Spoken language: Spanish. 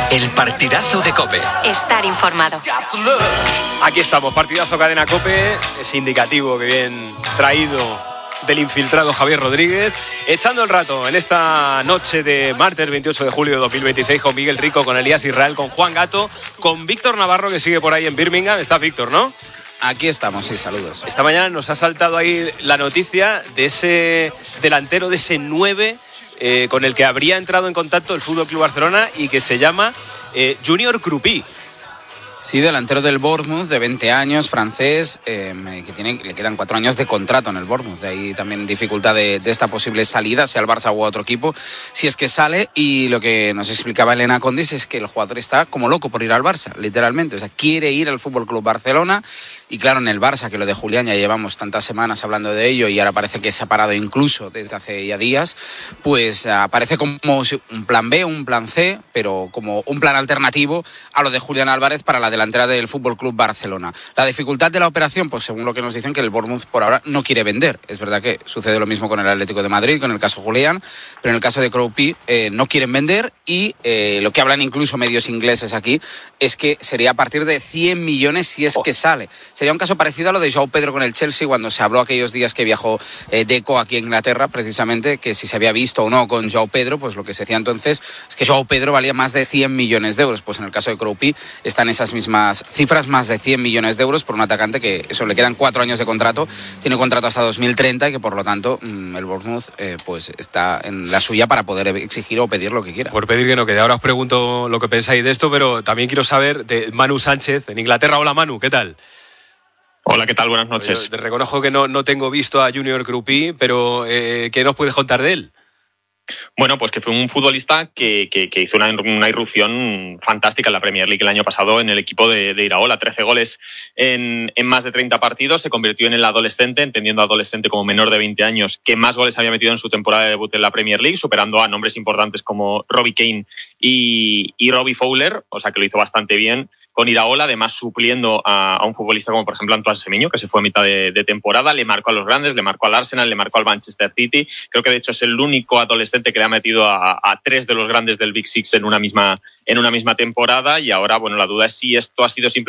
El partidazo de COPE. Estar informado. Aquí estamos, partidazo Cadena COPE. Es indicativo que bien traído del infiltrado Javier Rodríguez, echando el rato en esta noche de martes 28 de julio de 2026 con Miguel Rico, con Elías Israel, con Juan Gato, con Víctor Navarro, que sigue por ahí en Birmingham. Está Víctor, ¿no? Aquí estamos, sí, saludos. Esta mañana nos ha saltado ahí la noticia de ese delantero, de ese 9 con el que habría entrado en contacto el FC Barcelona y que se llama Junior Krupí. Sí, delantero del Bournemouth, de 20 años, francés, que le quedan 4 años de contrato en el Bournemouth. De ahí también dificultad de esta posible salida, sea el Barça u otro equipo, si es que sale. Y lo que nos explicaba Elena Condis es que el jugador está como loco por ir al Barça, literalmente. O sea, quiere ir al FC Barcelona. Y claro, en el Barça, que lo de Julián ya llevamos tantas semanas hablando de ello y ahora parece que se ha parado incluso desde hace ya días, pues aparece como un plan B, un plan C, pero como un plan alternativo a lo de Julián Álvarez para la delantera del FC Barcelona. La dificultad de la operación, pues según lo que nos dicen, que el Bournemouth por ahora no quiere vender. Es verdad que sucede lo mismo con el Atlético de Madrid, con el caso Julián, pero en el caso de Krupí no quieren vender y lo que hablan incluso medios ingleses aquí es que sería a partir de 100 millones si es que sale. Sería un caso parecido a lo de João Pedro con el Chelsea cuando se habló aquellos días que viajó Deco aquí en Inglaterra, precisamente, que si se había visto o no con João Pedro, pues lo que se decía entonces es que João Pedro valía más de 100 millones de euros. Pues en el caso de Krupí están esas mismas cifras, más de 100 millones de euros por un atacante que eso le quedan 4 años de contrato, tiene contrato hasta 2030 y que por lo tanto el Bournemouth pues está en la suya para poder exigir o pedir lo que quiera. Por pedir que no quede. Ahora os pregunto lo que pensáis de esto, pero también quiero saber de Manu Sánchez en Inglaterra. Hola Manu, ¿qué tal? Hola, ¿qué tal? Buenas noches. Te reconozco que no tengo visto a Junior Krupí, pero ¿qué nos puedes contar de él? Bueno, pues que fue un futbolista que hizo una irrupción fantástica en la Premier League el año pasado en el equipo de Iraola. 13 goles en más de 30 partidos. Se convirtió en el adolescente, entendiendo adolescente como menor de 20 años, que más goles había metido en su temporada de debut en la Premier League, superando a nombres importantes como Robbie Keane y Robbie Fowler. O sea que lo hizo bastante bien con Iraola, además supliendo a un futbolista como por ejemplo Antoine Semenyo, que se fue a mitad de temporada. Le marcó a los grandes, le marcó al Arsenal, le marcó al Manchester City. Creo que de hecho es el único adolescente que le ha metido a 3 de los grandes del Big Six en una misma temporada. Y ahora, bueno, la duda es si esto ha sido simplemente